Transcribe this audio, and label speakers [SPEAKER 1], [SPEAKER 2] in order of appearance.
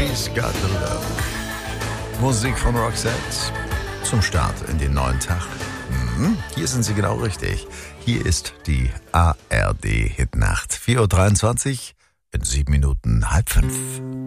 [SPEAKER 1] She's Got the Love. Musik von Roxette zum Start in den neuen Tag. Hier sind Sie genau richtig. Hier ist die ARD Hitnacht. 4:23 Uhr, in 7 Minuten 4:30.